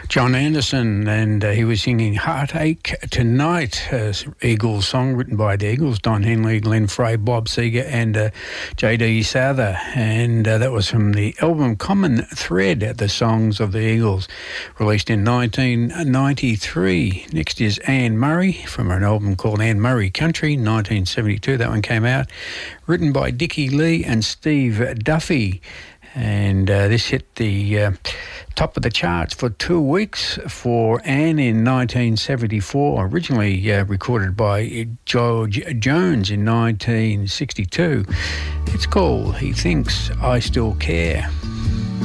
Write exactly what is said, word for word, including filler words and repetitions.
John Anderson, and uh, he was singing Heartache Tonight, uh, Eagles song written by the Eagles, Don Henley, Glenn Frey, Bob Seger and uh, J D Souther, and uh, that was from the album Common Thread, the Songs of the Eagles, released in nineteen ninety-three. Next is Anne Murray from an album called Anne Murray Country, nineteen seventy-two, that one came out, written by Dickie Lee and Steve Duffy. And uh, this hit the uh, top of the charts for two weeks for Anne in nineteen seventy-four, originally uh, recorded by George Jones in nineteen sixty-two. It's called He Thinks I Still Care.